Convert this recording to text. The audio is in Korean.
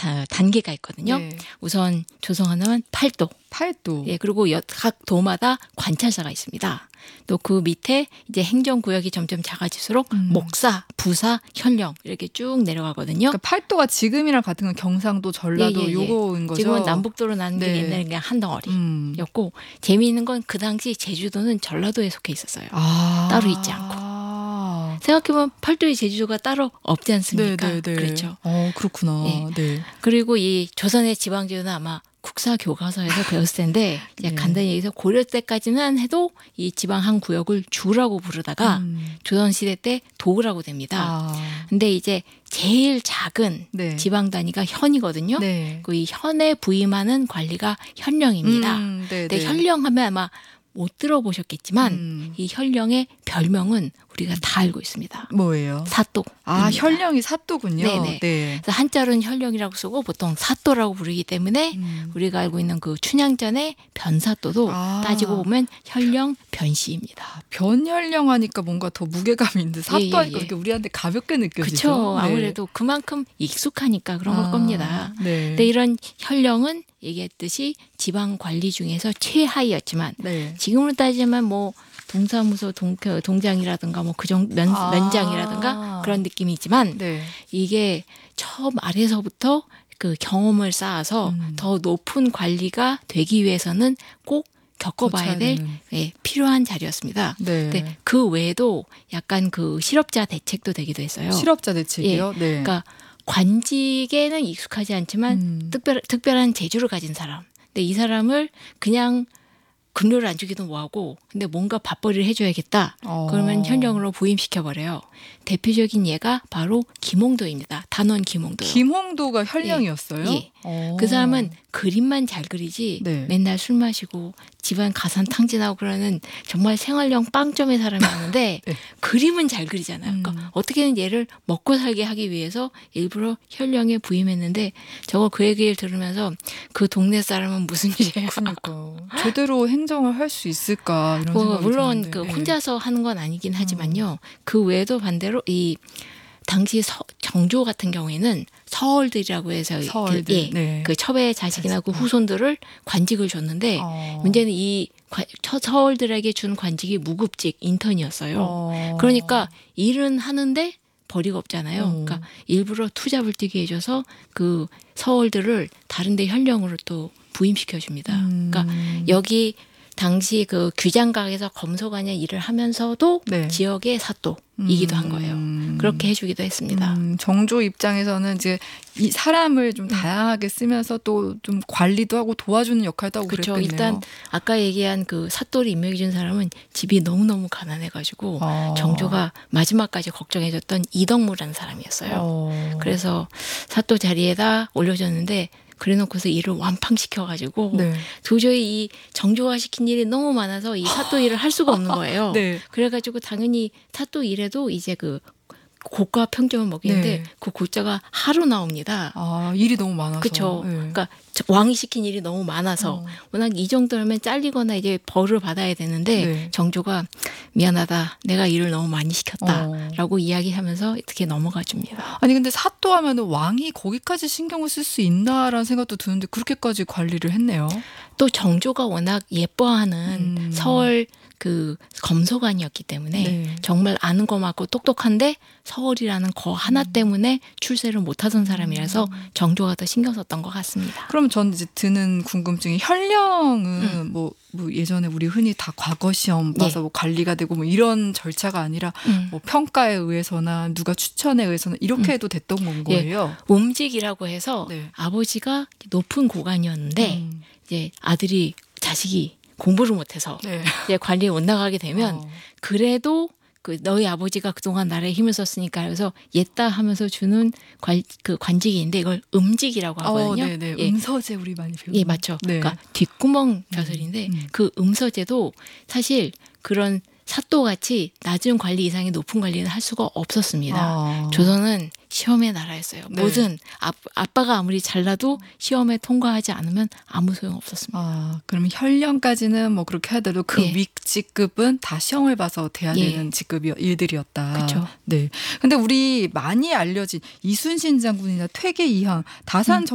단계가 있거든요. 네. 우선 조성하면 8도. 8도. 예, 그리고 각 도마다 관찰사가 있습니다. 또 그 밑에 이제 행정구역이 점점 작아질수록 목사, 부사, 현령 이렇게 쭉 내려가거든요. 그러니까 8도가 지금이랑 같은 건 경상도, 전라도 요거인 거죠. 지금은 남북도로 나눈 게 네. 옛날에 그냥 한 덩어리였고 재미있는 건 그 당시 제주도는 전라도에 속해 있었어요. 따로 있지 않고. 생각해보면 8도의 제주도가 따로 없지 않습니까? 네. 그렇죠. 그렇구나. 네. 네. 그리고 이 조선의 지방제도는 아마 국사 교과서에서 배웠을 텐데 이제 간단히 얘기해서 고려 때까지는 해도 이 지방 한 구역을 주라고 부르다가 조선 시대 때 도라고 됩니다. 근데 이제 제일 작은 네. 지방 단위가 현이거든요. 네. 그 이 현에 부임하는 관리가 현령입니다. 네. 근데 현령하면 아마 못 들어보셨겠지만 이 현령의 별명은 우리가 다 알고 있습니다. 뭐예요? 사또. 현령이 사또군요. 네네. 네. 그래서 한자로는 현령이라고 쓰고 보통 사또라고 부르기 때문에 우리가 알고 있는 그 춘향전의 변사또도 따지고 보면 현령 변씨입니다. 변현령 하니까 뭔가 더 무게감이 있는데 사또 하니까 그렇게 우리한테 가볍게 느껴지죠. 그렇죠. 아무래도 그만큼 익숙하니까 그런 걸 겁니다. 네. 근데 이런 현령은 얘기했듯이 지방 관리 중에서 최하위였지만 지금으로 따지면 뭐 동사무소 동장이라든가 뭐 그 정도 면장이라든가 그런 느낌이지만 이게 처음 아래서부터 그 경험을 쌓아서 더 높은 관리가 되기 위해서는 꼭 겪어봐야 될 필요한 자리였습니다. 근데 그 외에도 약간 그 실업자 대책도 되기도 했어요. 실업자 대책이요? 네. 그러니까 관직에는 익숙하지 않지만 특별한 재주를 가진 사람. 근데 이 사람을 그냥 급료를 안 주기도 뭐하고 근데 뭔가 밥벌이를 해줘야겠다. 그러면 현령으로 부임시켜버려요. 대표적인 예가 바로 김홍도입니다. 단원 김홍도요. 김홍도가 현령이었어요? 예. 그 사람은 그림만 잘 그리지 맨날 술 마시고 집안 가산 탕진하고 그러는 정말 생활형 빵점의 사람이었는데 그림은 잘 그리잖아요. 그러니까 어떻게든 얘를 먹고 살게 하기 위해서 일부러 현령에 부임했는데 저거 그 얘기를 들으면서 그 동네 사람은 무슨 일이에요. 그러니까 제대로 행정을 할 수 있을까 이런 생각이 물론 드는데. 그 혼자서 하는 건 아니긴 하지만요. 그 외에도 반대로 이 당시 정조 같은 경우에는 서얼들이라고 해서 그 첩의 자식이나 그 후손들을 관직을 줬는데 문제는 이 서얼들에게 준 관직이 무급직 인턴이었어요. 그러니까 일은 하는데 벌이가 없잖아요. 그러니까 일부러 투잡을 뛰게 해줘서 그 서얼들을 다른 데 현령으로 또 부임시켜 줍니다. 그러니까 여기 당시 그 규장각에서 검소관의 일을 하면서도 지역의 사또이기도 한 거예요. 그렇게 해주기도 했습니다. 정조 입장에서는 이제 이 사람을 좀 다양하게 쓰면서 또 좀 관리도 하고 도와주는 역할도 하고 그렇죠. 그랬겠네요. 일단 아까 얘기한 그 사또를 임명해준 사람은 집이 너무너무 가난해가지고 정조가 마지막까지 걱정해줬던 이덕무라는 사람이었어요. 그래서 사또 자리에다 올려줬는데 그래놓고서 일을 완팡시켜가지고 도저히 이 정조가 시킨 일이 너무 많아서 이 사또 일을 할 수가 없는 거예요. 그래가지고 당연히 사또 일에도 이제 그 고가 평점을 먹이는데 그 고자가 하루 나옵니다. 일이 너무 많아서. 그렇죠. 그러니까 왕이 시킨 일이 너무 많아서 워낙 이 정도면 잘리거나 이제 벌을 받아야 되는데 정조가 미안하다. 내가 일을 너무 많이 시켰다라고 이야기하면서 어떻게 넘어가 줍니다. 아니 근데 사또 하면은 왕이 거기까지 신경을 쓸 수 있나라는 생각도 드는데 그렇게까지 관리를 했네요. 또 정조가 워낙 예뻐하는 서울 그 검소관이었기 때문에 정말 아는 거 많고 똑똑한데 서울이라는 거 하나 때문에 출세를 못하던 사람이라서 정조가 더 신경 썼던 것 같습니다. 그럼 전 이제 드는 궁금증이 현령은 뭐 예전에 우리 흔히 다 과거 시험 봐서 뭐 관리가 되고 뭐 이런 절차가 아니라 뭐 평가에 의해서나 누가 추천에 의해서나 이렇게 해도 됐던 건 거예요. 음직이라고 해서 아버지가 높은 고관이었는데 이제 자식이 공부를 못해서 이제 관리에 못 나가게 되면 그래도 그 너희 아버지가 그동안 나라에 힘을 썼으니까 그래서 옛다 하면서 주는 그 관직이 있는데 이걸 음직이라고 하거든요. 음서제 우리 많이 배우죠. 예, 맞죠. 그러니까 뒷구멍 벼슬인데 그 음서제도 사실 그런 사또같이 낮은 관리 이상의 높은 관리는 할 수가 없었습니다. 조선은 시험의 나라였어요. 뭐든 아빠가 아무리 잘나도 시험에 통과하지 않으면 아무 소용 없었습니다. 그러면 현령까지는 뭐 그렇게 하더라도 그 윗직급은 다 시험을 봐서 돼야 되는 일들이었다. 그렇죠. 네. 근데 우리 많이 알려진 이순신 장군이나 퇴계 이황, 다산